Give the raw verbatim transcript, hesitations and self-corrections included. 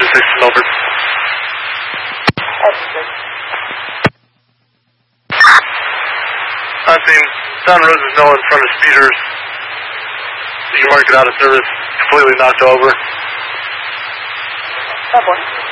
six is over. I'm seeing Don Rose is now in front of speeders. You can mark it out of service, completely knocked over. Oh boy.